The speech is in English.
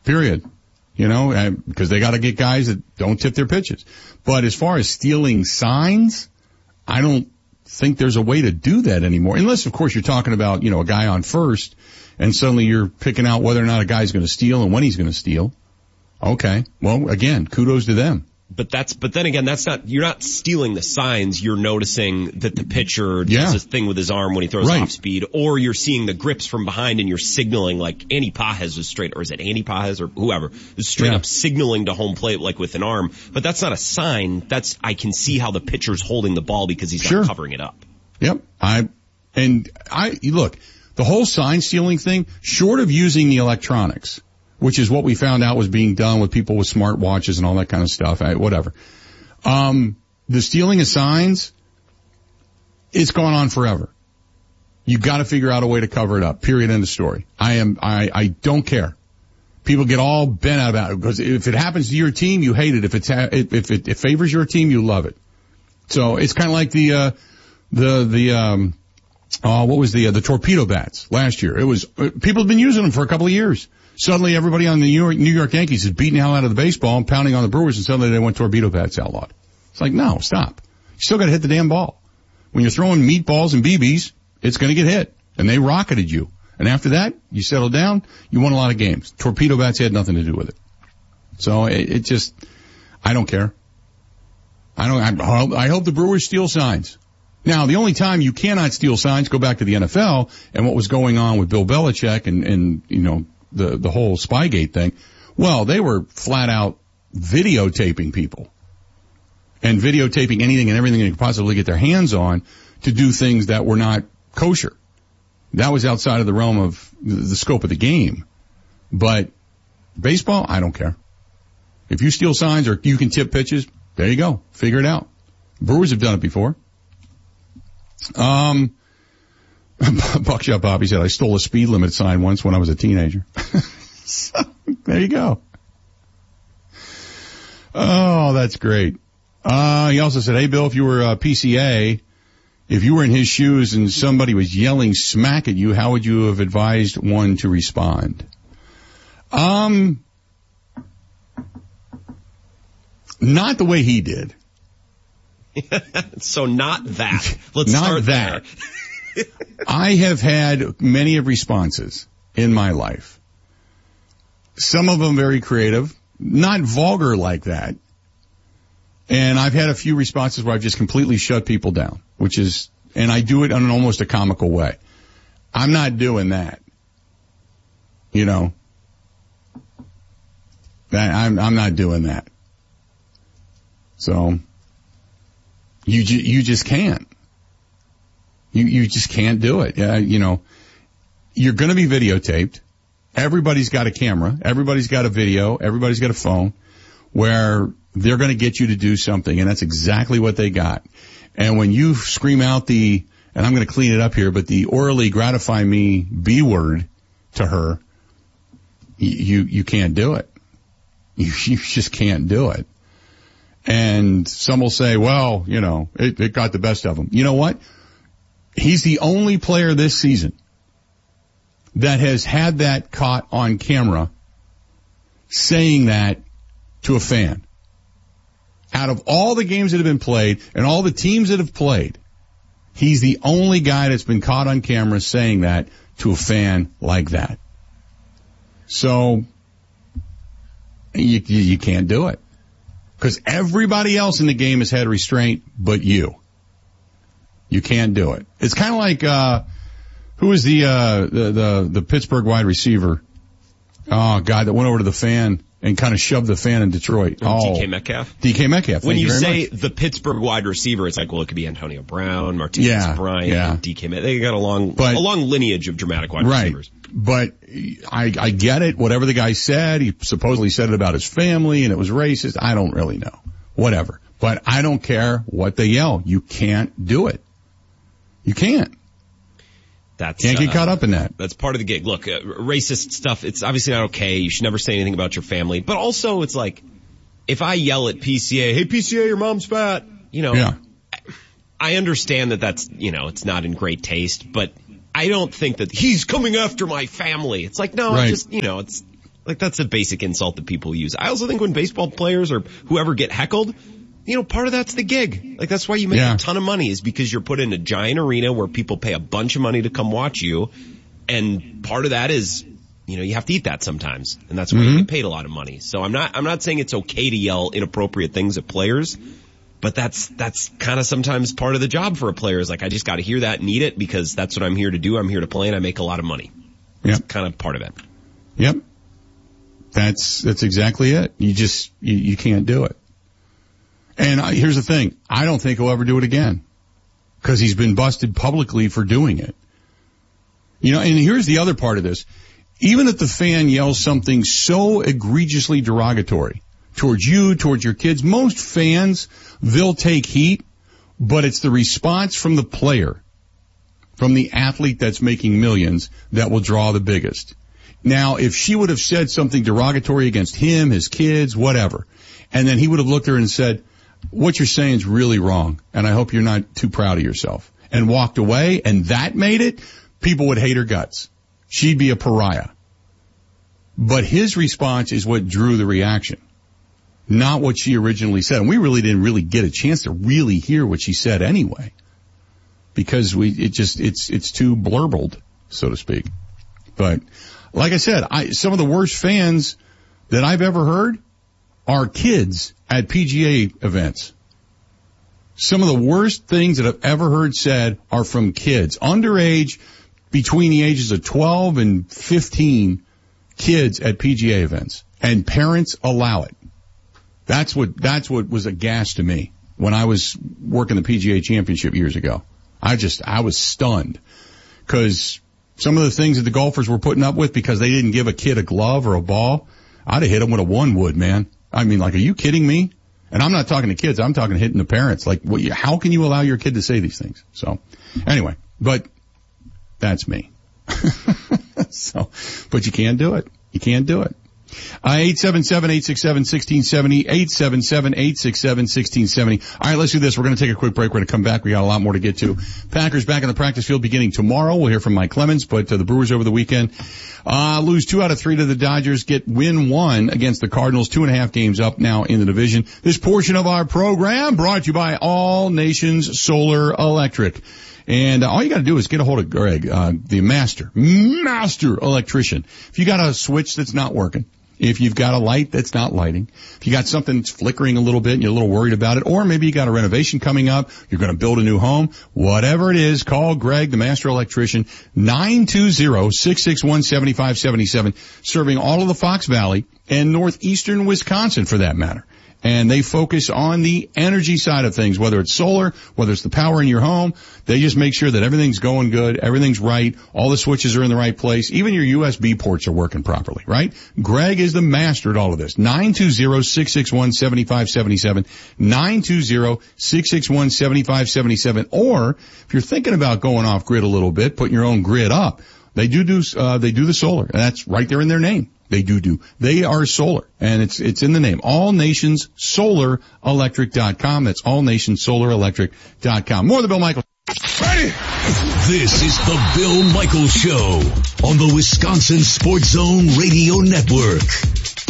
period. Because they got to get guys that don't tip their pitches. But as far as stealing signs, I don't think there's a way to do that anymore. Unless, of course, you're talking about, a guy on first, and suddenly you're picking out whether or not a guy's going to steal and when he's going to steal. Okay. Well, again, kudos to them. But then again, you're not stealing the signs. You're noticing that the pitcher does this thing with his arm when he throws off speed, or you're seeing the grips from behind and you're signaling like Andy Pajes is straight, or is it Andy Pajes or whoever is straight up signaling to home plate like with an arm. But that's not a sign. I can see how the pitcher's holding the ball because he's not covering it up. Yep. Look, the whole sign stealing thing, short of using the electronics, which is what we found out was being done with people with smart watches and all that kind of stuff. Whatever. The stealing of signs, it's gone on forever. You got to figure out a way to cover it up. Period. End of story. I don't care. People get all bent out about it because if it happens to your team, you hate it. If it favors your team, you love it. So it's kind of like what was the torpedo bats last year? It was people have been using them for a couple of years. Suddenly everybody on the New York Yankees is beating the hell out of the baseball and pounding on the Brewers, and suddenly they want torpedo bats outlawed. It's like, no, stop. You still got to hit the damn ball. When you're throwing meatballs and BBs, it's going to get hit, and they rocketed you. And after that, you settle down, you won a lot of games. Torpedo bats had nothing to do with it. So it just, I don't care. I hope the Brewers steal signs. Now, the only time you cannot steal signs, go back to the NFL and what was going on with Bill Belichick and the whole Spygate thing. Well, they were flat out videotaping people and videotaping anything and everything they could possibly get their hands on to do things that were not kosher. That was outside of the realm of the scope of the game. But baseball, I don't care. If you steal signs or you can tip pitches, there you go. Figure it out. Brewers have done it before. Buckshot Bobby said, I stole a speed limit sign once when I was a teenager. So, there you go. Oh, that's great. He also said, hey, Bill, if you were a PCA, if you were in his shoes and somebody was yelling smack at you, how would you have advised one to respond? Not the way he did. So not that. Let's start there. I have had many of responses in my life. Some of them very creative, not vulgar like that. And I've had a few responses where I've just completely shut people down, and I do it in almost a comical way. I'm not doing that. I'm not doing that. So, you just can't. You just can't do it. You're going to be videotaped. Everybody's got a camera. Everybody's got a video. Everybody's got a phone where they're going to get you to do something, and that's exactly what they got. And when you scream out and I'm going to clean it up here, but the orally gratify me B word to her, you can't do it. You just can't do it. And some will say, well, it got the best of him. You know what? He's the only player this season that has had that caught on camera saying that to a fan. Out of all the games that have been played and all the teams that have played, he's the only guy that's been caught on camera saying that to a fan like that. So, you can't do it. Because everybody else in the game has had restraint but you. You can't do it. It's kind of like, who was the Pittsburgh wide receiver? Oh, God, that went over to the fan and kind of shoved the fan in Detroit. DK Metcalf? DK Metcalf. When you say the Pittsburgh wide receiver, it's like, well, it could be Antonio Brown, Martinez Bryant, DK Metcalf. They got a long lineage of dramatic wide receivers. But I get it. Whatever the guy said, he supposedly said it about his family and it was racist. I don't really know. Whatever. But I don't care what they yell. You can't do it. You can't. Can't get caught up in that. That's part of the gig. Look, racist stuff, it's obviously not okay. You should never say anything about your family. But also, it's like, if I yell at PCA, hey, PCA, your mom's fat, I understand that's, it's not in great taste, but I don't think that he's coming after my family. It's like, no, right. Just, Like, that's a basic insult that people use. I also think when baseball players or whoever get heckled, part of that's the gig. Like, that's why you make a ton of money, is because you're put in a giant arena where people pay a bunch of money to come watch you. And part of that is, you have to eat that sometimes. And that's why you get paid a lot of money. So I'm not saying it's okay to yell inappropriate things at players, but that's kind of sometimes part of the job for a player, is like, I just got to hear that and eat it, because that's what I'm here to do. I'm here to play and I make a lot of money. That's kind of part of it. Yep. That's exactly it. You can't do it. And here's the thing. I don't think he'll ever do it again, because he's been busted publicly for doing it. And here's the other part of this. Even if the fan yells something so egregiously derogatory towards you, towards your kids, most fans, they'll take heat, but it's the response from the player, from the athlete that's making millions, that will draw the biggest. Now, if she would have said something derogatory against him, his kids, whatever, and then he would have looked at her and said, what you're saying is really wrong, and I hope you're not too proud of yourself, and walked away, and that made it, people would hate her guts. She'd be a pariah. But his response is what drew the reaction, not what she originally said. And we really didn't really get a chance to really hear what she said anyway, because it's too blurbled, so to speak. But like I said, some of the worst fans that I've ever heard are kids at PGA events. Some of the worst things that I've ever heard said are from kids, underage, between the ages of 12 and 15, kids at PGA events, and parents allow it. That's what was a gas to me when I was working the PGA Championship years ago. I was stunned, because some of the things that the golfers were putting up with because they didn't give a kid a glove or a ball, I'd have hit them with a 1-wood, man. I mean, like, are you kidding me? And I'm not talking to kids. I'm talking hitting the parents. Like, how can you allow your kid to say these things? So, anyway, but that's me. But you can't do it. You can't do it. 877-867-1670, 877-867-1670. All right, let's do this. We're going to take a quick break. We're going to come back. We got a lot more to get to. Packers back in the practice field beginning tomorrow. We'll hear from Mike Clemens, but the Brewers over the weekend lose 2 out of 3 to the Dodgers, get win 1 against the Cardinals, 2.5 games up now in the division. This portion of our program brought to you by All Nations Solar Electric. And all you got to do is get a hold of Greg, the master electrician. If you got a switch that's not working, if you've got a light that's not lighting, if you got something that's flickering a little bit and you're a little worried about it, or maybe you got a renovation coming up, you're going to build a new home, whatever it is, call Greg, the master electrician, 920-661-7577, serving all of the Fox Valley and northeastern Wisconsin for that matter. And they focus on the energy side of things, whether it's solar, whether it's the power in your home. They just make sure that everything's going good, everything's right, all the switches are in the right place, even your USB ports are working properly, right? Greg is the master at all of this. 920-661-7577, 920-661-7577. Or if you're thinking about going off grid a little bit, putting your own grid up, they do the solar, and that's right there in their name. They are solar, and it's in the name. AllNationsSolarElectric.com. That's AllNationsSolarElectric.com. More of the Bill Michaels. Ready? This is the Bill Michaels Show on the Wisconsin Sports Zone Radio Network.